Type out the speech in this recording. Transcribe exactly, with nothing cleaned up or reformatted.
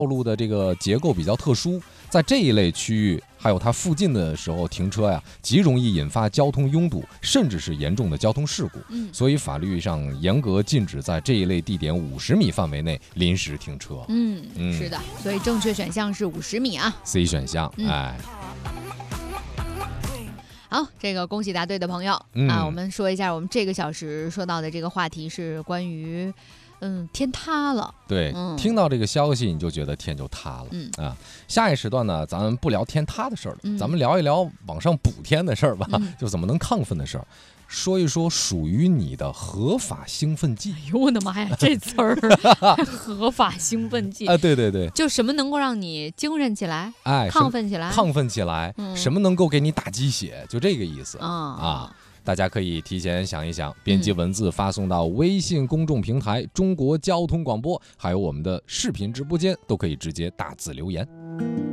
路的这个结构比较特殊，在这一类区域还有它附近的时候停车呀，极容易引发交通拥堵，甚至是严重的交通事故。 嗯， 所以法律上严格禁止在这一类地点五十米范围内临时停车。 嗯， 嗯是的，所以正确选项是五十米啊。 C 选项， 嗯哎。 好，这个恭喜答对的朋友、 嗯、 啊！我们说一下，我们这个小时说到的这个话题是关于，嗯，天塌了。 对、 嗯， 听到这个消息你就觉得天就塌了。 嗯啊，下一时段呢，咱们不聊天塌的事儿了、 嗯， 咱们聊一聊往上补天的事儿吧、 嗯， 就怎么能亢奋的事儿。说一说属于你的合法兴奋剂。 哎呦我的妈呀，这词儿合法兴奋剂啊，对对对， 就什么能够让你精神起来， 哎， 亢奋起来， 亢奋起来、 嗯， 什么能够给你打鸡血，就这个意思、 嗯、 啊。大家可以提前想一想，编辑文字发送到微信公众平台中国交通广播，还有我们的视频直播间，都可以直接打字留言。